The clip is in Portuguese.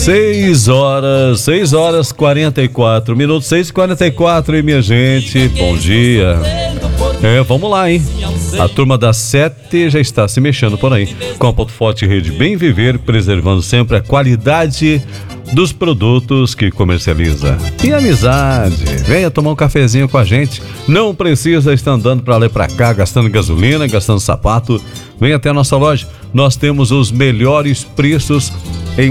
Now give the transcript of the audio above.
6 horas 44 minutos, 6h44, hein, minha gente? Bom dia. Vamos lá, hein? A turma das 7 já está se mexendo por aí. Com a Ponto Forte Rede Bem Viver, preservando sempre a qualidade dos produtos que comercializa. E amizade, venha tomar um cafezinho com a gente. Não precisa estar andando para lá e para cá, gastando gasolina, gastando sapato. Venha até a nossa loja. Nós temos os melhores preços